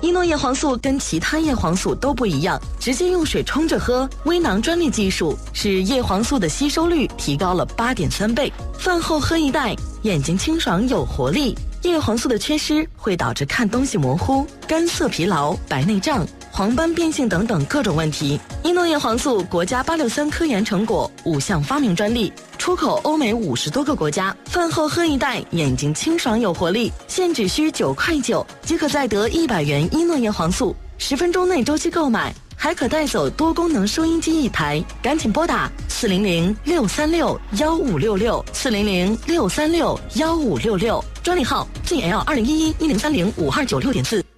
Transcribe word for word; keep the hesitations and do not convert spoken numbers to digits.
伊诺叶黄素跟其他叶黄素都不一样，直接用水冲着喝，微囊专利技术使叶黄素的吸收率提高了 八点三倍。饭后喝一袋，眼睛清爽有活力。叶黄素的缺失会导致看东西模糊、干涩疲劳、白内障、黄斑变性等等各种问题。伊诺叶黄素国家八六三科研成果，五项发明专利，出口欧美五十多个国家。饭后喝一袋，眼睛清爽有活力，现只需九块九即可再得一百元伊诺叶黄素，十分钟内周期购买，还可带走多功能收音机一台。赶紧拨打四零零六三六幺五六六四零零六三六幺五六六，专利号 G L 二零一一一零三零五二九六点四。